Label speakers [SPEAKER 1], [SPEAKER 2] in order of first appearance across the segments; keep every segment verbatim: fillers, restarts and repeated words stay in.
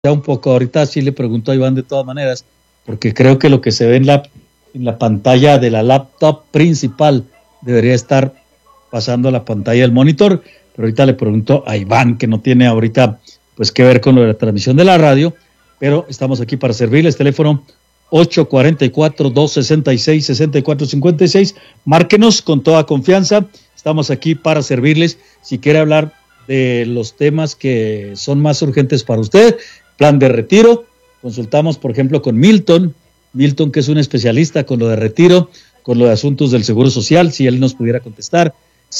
[SPEAKER 1] ya un poco, ahorita sí le pregunto a Iván de todas maneras, porque creo que lo que se ve en la, en la pantalla de la laptop principal debería estar pasando a la pantalla del monitor, pero ahorita le pregunto a Iván, que no tiene ahorita pues que ver con lo de la transmisión de la radio, pero estamos aquí para servirles. Teléfono ocho cuatro cuatro, dos seis seis, seis cuatro cinco seis, márquenos con toda confianza, estamos aquí para servirles. Si quiere hablar de los temas que son más urgentes para usted, plan de retiro, consultamos por ejemplo con Milton, Milton que es un especialista con lo de retiro, con lo de asuntos del Seguro Social, si él nos pudiera contestar.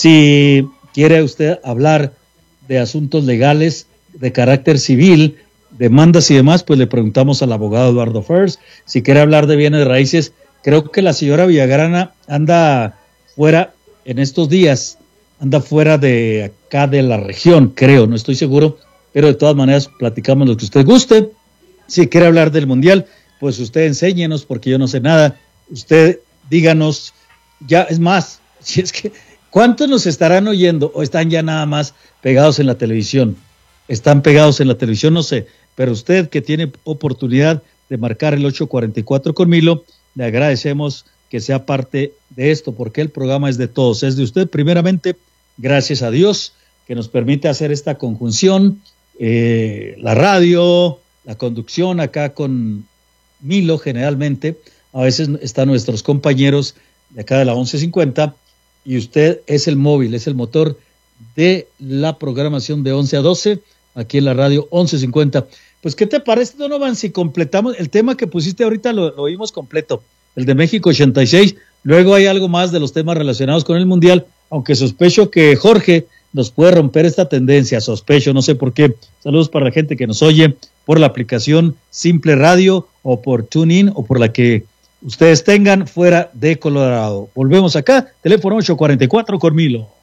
[SPEAKER 1] Si quiere usted hablar de asuntos legales de carácter civil, demandas y demás, pues le preguntamos al abogado Eduardo Fers. Si quiere hablar de bienes raíces, creo que la señora Villagrana anda fuera en estos días, anda fuera de acá de la región, creo, no estoy seguro, pero de todas maneras platicamos lo que usted guste. Si quiere hablar del mundial, pues usted enséñenos, porque yo no sé nada, usted díganos, ya es más, si es que, ¿cuántos nos estarán oyendo o están ya nada más pegados en la televisión? Están pegados en la televisión, no sé, pero usted que tiene oportunidad de marcar el ocho cuatro cuatro con Milo, le agradecemos que sea parte de esto, porque el programa es de todos, es de usted primeramente, gracias a Dios, que nos permite hacer esta conjunción, eh, la radio, la conducción acá con Milo generalmente, a veces están nuestros compañeros de acá de la once cincuenta, y usted es el móvil, es el motor de la programación de once a doce, aquí en la radio once cincuenta. Pues, ¿qué te parece, Donovan, si completamos el tema que pusiste ahorita, lo, lo oímos completo, el de México ochenta y seis, luego hay algo más de los temas relacionados con el Mundial, aunque sospecho que Jorge nos puede romper esta tendencia, sospecho, no sé por qué. Saludos para la gente que nos oye por la aplicación Simple Radio o por TuneIn o por la que ustedes tengan fuera de Colorado. Volvemos acá, teléfono ocho cuatro cuatro con Milo.